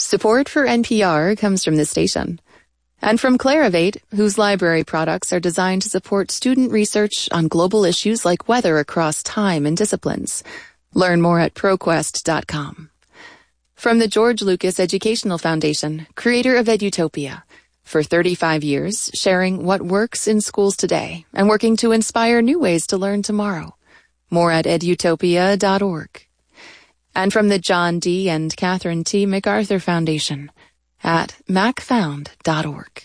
Support for NPR comes from this station. And from Clarivate, whose library products are designed to support student research on global issues like weather across time and disciplines. Learn more at ProQuest.com. From the George Lucas Educational Foundation, creator of Edutopia. For 35 years, sharing what works in schools today and working to inspire new ways to learn tomorrow. More at edutopia.org. And from the John D. and Catherine T. MacArthur Foundation at macfound.org.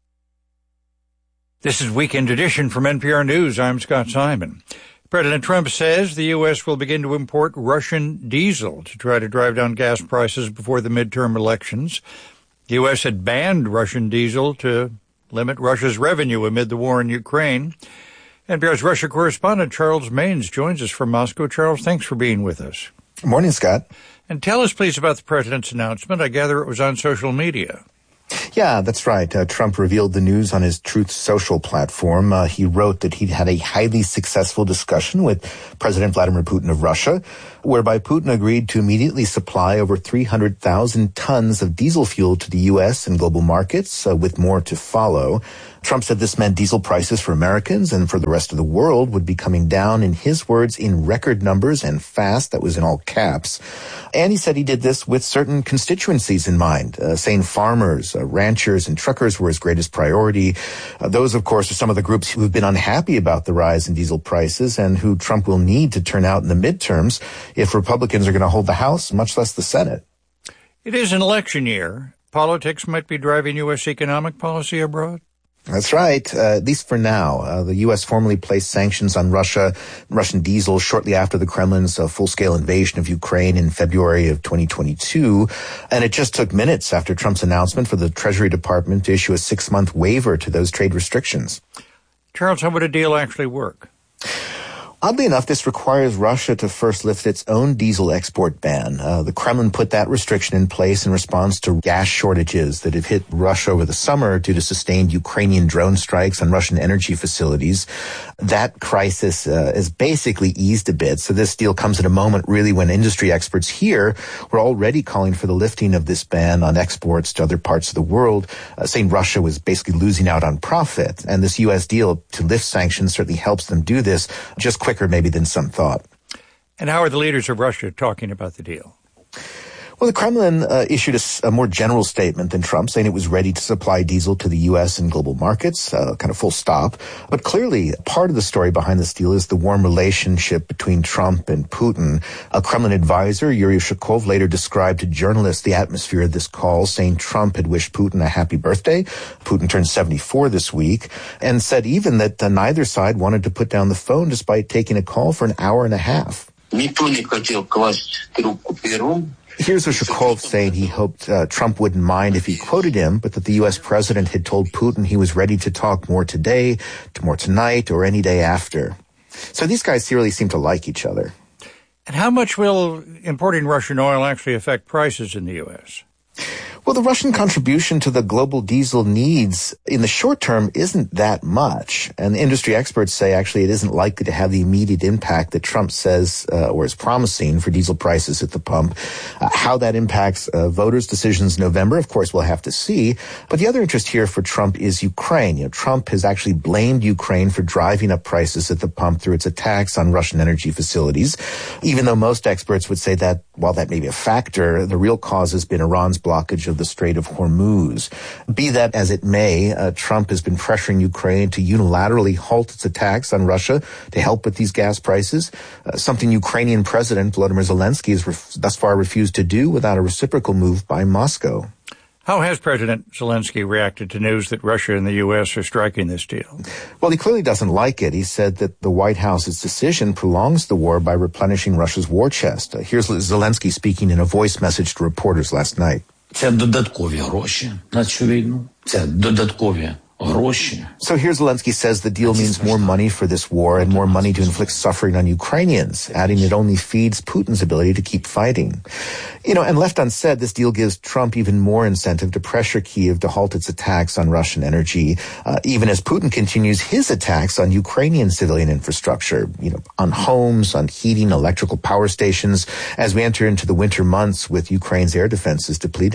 This is Weekend Edition from NPR News. I'm Scott Simon. President Trump says the U.S. will begin to import Russian diesel to try to drive down gas prices before the midterm elections. The U.S. had banned Russian diesel to limit Russia's revenue amid the war in Ukraine. NPR's Russia correspondent Charles Maynes joins us from Moscow. Charles, thanks for being with us. Good morning, Scott. And tell us, please, about the president's announcement. I gather it was on social media. Yeah, that's right. Trump revealed the news on his Truth Social platform. He wrote that he'd had a highly successful discussion with President Vladimir Putin of Russia, whereby Putin agreed to immediately supply over 300,000 tons of diesel fuel to the U.S. and global markets, with more to follow. Trump said this meant diesel prices for Americans and for the rest of the world would be coming down, in his words, in record numbers and fast. That was in all caps. And he said he did this with certain constituencies in mind, saying farmers, ranchers, and truckers were his greatest priority. Those, of course, are some of the groups who have been unhappy about the rise in diesel prices and who Trump will need to turn out in the midterms if Republicans are going to hold the House, much less the Senate. It is an election year. Politics might be driving U.S. economic policy abroad. That's right, at least for now. The U.S. formally placed sanctions on Russian diesel shortly after the Kremlin's full-scale invasion of Ukraine in February of 2022. And it just took minutes after Trump's announcement for the Treasury Department to issue a 6-month waiver to those trade restrictions. Charles, how would a deal actually work? Oddly enough, this requires Russia to first lift its own diesel export ban. The Kremlin put that restriction in place in response to gas shortages that have hit Russia over the summer due to sustained Ukrainian drone strikes on Russian energy facilities. That crisis is basically eased a bit, so this deal comes at a moment really when industry experts here were already calling for the lifting of this ban on exports to other parts of the world, saying Russia was basically losing out on profit. And this U.S. deal to lift sanctions certainly helps them do this just quicker maybe than some thought. And how are the leaders of Russia talking about the deal? Well, the Kremlin issued a more general statement than Trump, saying it was ready to supply diesel to the U.S. and global markets, kind of full stop. But clearly, part of the story behind this deal is the warm relationship between Trump and Putin. A Kremlin advisor, Yuri Ushakov, later described to journalists the atmosphere of this call, saying Trump had wished Putin a happy birthday. Putin turned 74 this week, and said even that neither side wanted to put down the phone despite taking a call for an hour and a half. Here's Ushakov saying he hoped Trump wouldn't mind if he quoted him, but that the U.S. president had told Putin he was ready to talk more today, more tonight, or any day after. So these guys really seem to like each other. And how much will importing Russian oil actually affect prices in the U.S.? Well, the Russian contribution to the global diesel needs in the short term isn't that much. And industry experts say actually it isn't likely to have the immediate impact that Trump says or is promising for diesel prices at the pump. How that impacts voters' decisions in November, of course, we'll have to see. But the other interest here for Trump is Ukraine. You know, Trump has actually blamed Ukraine for driving up prices at the pump through its attacks on Russian energy facilities, even though most experts would say that while that may be a factor, the real cause has been Iran's blockage of the Strait of Hormuz. Be that as it may, Trump has been pressuring Ukraine to unilaterally halt its attacks on Russia to help with these gas prices, something Ukrainian President Volodymyr Zelensky has thus far refused to do without a reciprocal move by Moscow. How has President Zelensky reacted to news that Russia and the U.S. are striking this deal? Well, he clearly doesn't like it. He said that the White House's decision prolongs the war by replenishing Russia's war chest. Here's Zelensky speaking in a voice message to reporters last night. Це додаткові гроші на цю війну. Це додаткові гроші. So here Zelensky says the deal means more money for this war and more money to inflict suffering on Ukrainians, adding it only feeds Putin's ability to keep fighting. You know, and left unsaid, this deal gives Trump even more incentive to pressure Kyiv to halt its attacks on Russian energy, even as Putin continues his attacks on Ukrainian civilian infrastructure, you know, on homes, on heating, electrical power stations, as we enter into the winter months with Ukraine's air defenses depleted.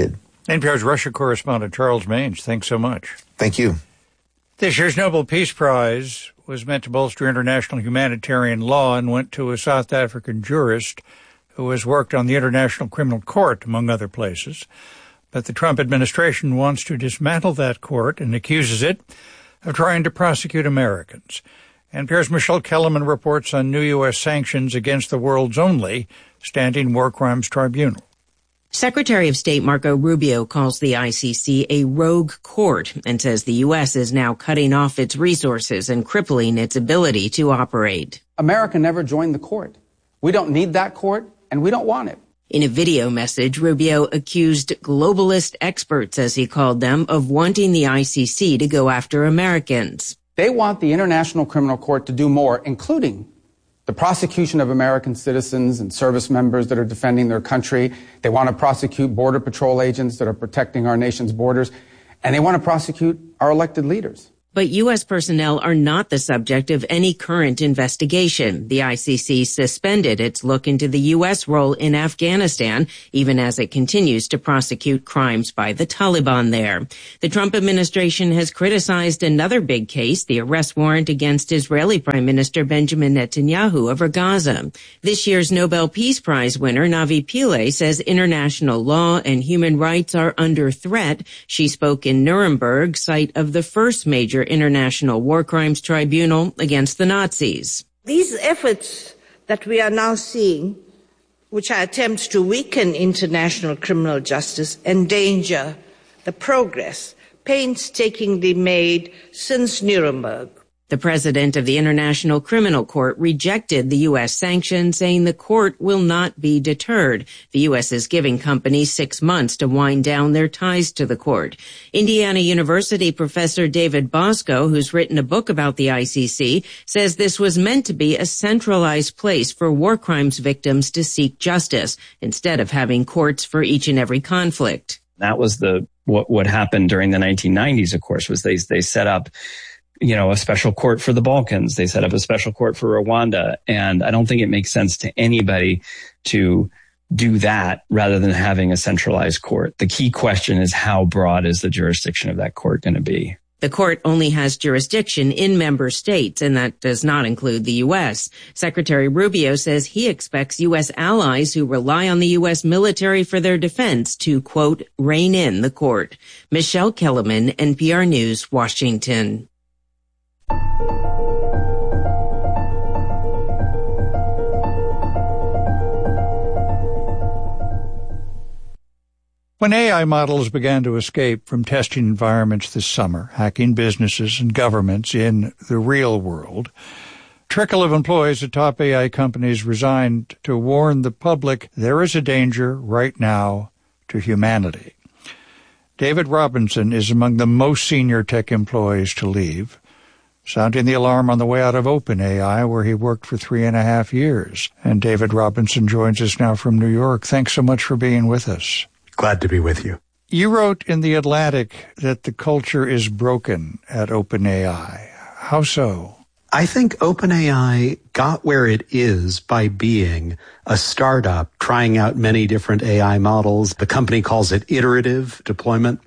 NPR's Russia correspondent Charles Maines, thanks so much. Thank you. This year's Nobel Peace Prize was meant to bolster international humanitarian law and went to a South African jurist who has worked on the International Criminal Court, among other places. But the Trump administration wants to dismantle that court and accuses it of trying to prosecute Americans. NPR's Michelle Kellerman reports on new U.S. sanctions against the world's only standing war crimes tribunal. Secretary of State Marco Rubio calls the ICC a rogue court and says the U.S. is now cutting off its resources and crippling its ability to operate. America never joined the court. We don't need that court, and we don't want it. In a video message, Rubio accused globalist experts, as he called them, of wanting the ICC to go after Americans. They want the International Criminal Court to do more, including the prosecution of American citizens and service members that are defending their country. They want to prosecute Border Patrol agents that are protecting our nation's borders. And they want to prosecute our elected leaders. But U.S. personnel are not the subject of any current investigation. The ICC suspended its look into the U.S. role in Afghanistan, even as it continues to prosecute crimes by the Taliban there. The Trump administration has criticized another big case, the arrest warrant against Israeli Prime Minister Benjamin Netanyahu over Gaza. This year's Nobel Peace Prize winner, Navi Pillay, says international law and human rights are under threat. She spoke in Nuremberg, site of the first major International War Crimes Tribunal against the Nazis. These efforts that we are now seeing, which are attempts to weaken international criminal justice, endanger the progress painstakingly made since Nuremberg. The president of the International Criminal Court rejected the U.S. sanctions, saying the court will not be deterred. The U.S. is giving companies 6 months to wind down their ties to the court. Indiana University professor David Bosco, who's written a book about the ICC, says this was meant to be a centralized place for war crimes victims to seek justice, instead of having courts for each and every conflict. That was what happened during the 1990s, of course, was they set up a special court for the Balkans. They set up a special court for Rwanda. And I don't think it makes sense to anybody to do that rather than having a centralized court. The key question is, how broad is the jurisdiction of that court going to be? The court only has jurisdiction in member states, and that does not include the U.S. Secretary Rubio says he expects U.S. allies who rely on the U.S. military for their defense to, quote, rein in the court. Michelle Kellerman, NPR News, Washington. When AI models began to escape from testing environments this summer, hacking businesses and governments in the real world, a trickle of employees at top AI companies resigned to warn the public there is a danger right now to humanity. David Robinson is among the most senior tech employees to leave, sounding the alarm on the way out of OpenAI, where he worked for 3.5 years. And David Robinson joins us now from New York. Thanks so much for being with us. Glad to be with you. You wrote in The Atlantic that the culture is broken at OpenAI. How so? I think OpenAI got where it is by being a startup, trying out many different AI models. The company calls it iterative deployment.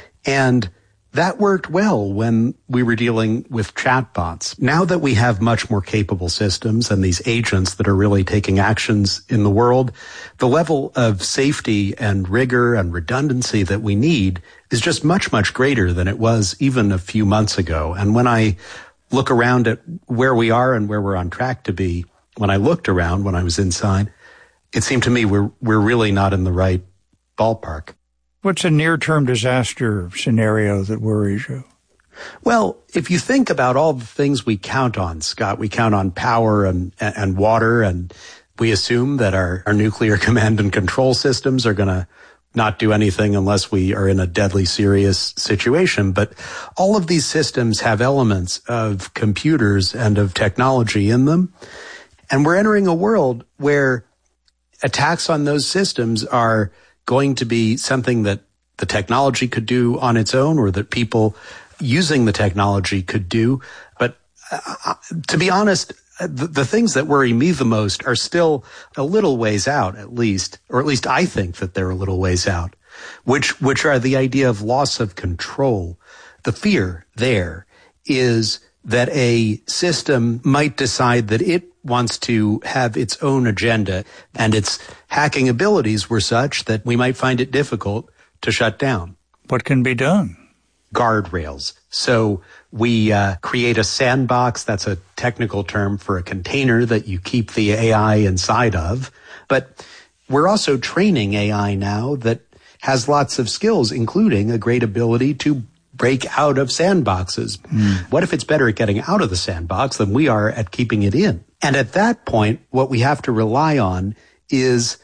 And that worked well when we were dealing with chatbots. Now that we have much more capable systems and these agents that are really taking actions in the world, the level of safety and rigor and redundancy that we need is just much, much greater than it was even a few months ago. And when I look around at where we are and where we're on track to be, when I looked around, when I was inside, it seemed to me we're really not in the right ballpark. What's a near-term disaster scenario that worries you? Well, if you think about all the things we count on, Scott, we count on power and water, and we assume that our nuclear command and control systems are going to not do anything unless we are in a deadly serious situation. But all of these systems have elements of computers and of technology in them. And we're entering a world where attacks on those systems are going to be something that the technology could do on its own, or that people using the technology could do. But to be honest, the things that worry me the most are still a little ways out, at least, or at least I think that they're a little ways out. which are the idea of loss of control. The fear there is that a system might decide that it wants to have its own agenda, and its hacking abilities were such that we might find it difficult to shut down. What can be done? Guardrails. So we create a sandbox. That's a technical term for a container that you keep the AI inside of. But we're also training AI now that has lots of skills, including a great ability to break out of sandboxes. What if it's better at getting out of the sandbox than we are at keeping it in? And at that point, what we have to rely on is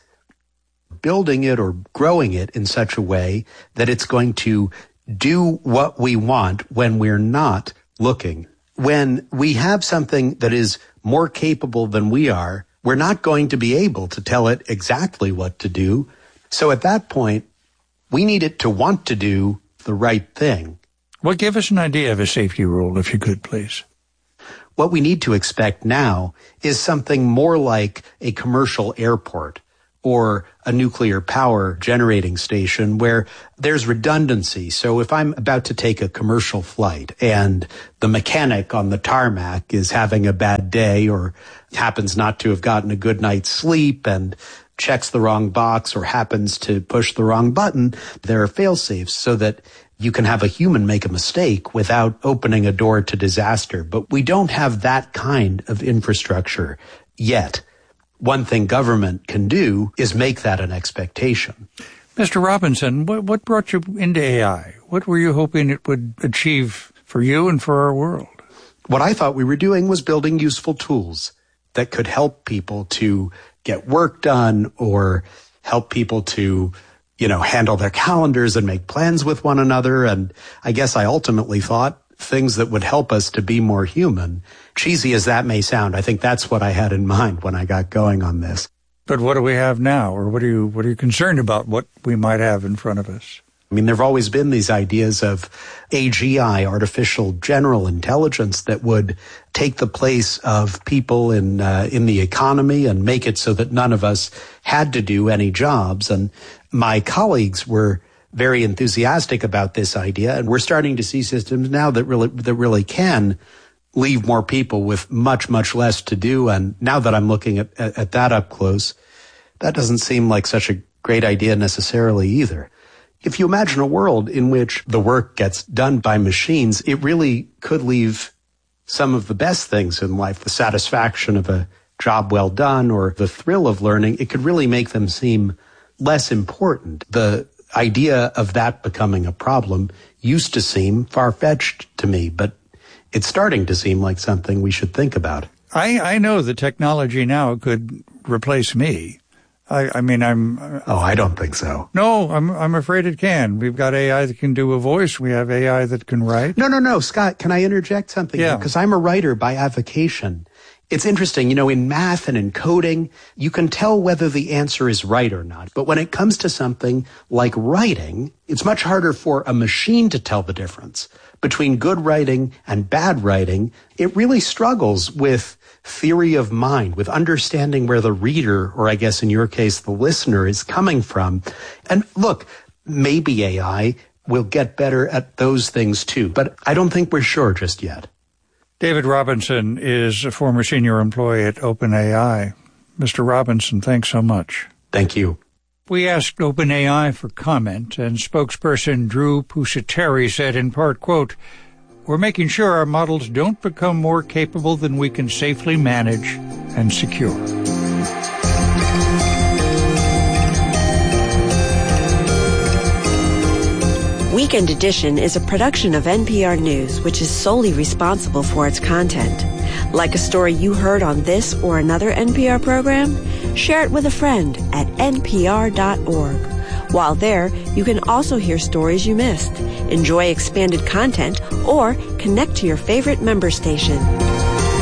building it or growing it in such a way that it's going to do what we want when we're not looking. When we have something that is more capable than we are, we're not going to be able to tell it exactly what to do. So at that point, we need it to want to do the right thing. Well, give us an idea of a safety rule, if you could, please. What we need to expect now is something more like a commercial airport or a nuclear power generating station where there's redundancy. So if I'm about to take a commercial flight and the mechanic on the tarmac is having a bad day or happens not to have gotten a good night's sleep and checks the wrong box or happens to push the wrong button, there are fail-safes so that you can have a human make a mistake without opening a door to disaster. But we don't have that kind of infrastructure yet. One thing government can do is make that an expectation. Mr. Robinson, what brought you into AI? What were you hoping it would achieve for you and for our world? What I thought we were doing was building useful tools that could help people to get work done or help people to handle their calendars and make plans with one another. And I guess I ultimately thought things that would help us to be more human. Cheesy as that may sound, I think that's what I had in mind when I got going on this. But what do we have now? Or what are you concerned about what we might have in front of us? I mean, there have always been these ideas of AGI, artificial general intelligence, that would take the place of people in the economy and make it so that none of us had to do any jobs. And my colleagues were very enthusiastic about this idea, and we're starting to see systems now that really can leave more people with much, much less to do. And now that I'm looking at that up close, that doesn't seem like such a great idea necessarily either. If you imagine a world in which the work gets done by machines, it really could leave some of the best things in life, the satisfaction of a job well done or the thrill of learning, it could really make them seem less important. The idea of that becoming a problem used to seem far-fetched to me, but it's starting to seem like something we should think about. I know the technology now could replace me. I don't think so. No, I'm afraid it can. We've got AI that can do a voice. We have AI that can write. No, Scott, can I interject something? Yeah. Because I'm a writer by avocation. It's interesting, in math and in coding, you can tell whether the answer is right or not. But when it comes to something like writing, it's much harder for a machine to tell the difference between good writing and bad writing. It really struggles with theory of mind, with understanding where the reader, or I guess in your case, the listener, is coming from. And look, maybe AI will get better at those things too, but I don't think we're sure just yet. David Robinson is a former senior employee at OpenAI. Mr. Robinson, thanks so much. Thank you. We asked OpenAI for comment, and spokesperson Drew Pusateri said in part, quote, "We're making sure our models don't become more capable than we can safely manage and secure." Weekend Edition is a production of NPR News, which is solely responsible for its content. Like a story you heard on this or another NPR program? Share it with a friend at npr.org. While there, you can also hear stories you missed, enjoy expanded content, or connect to your favorite member station.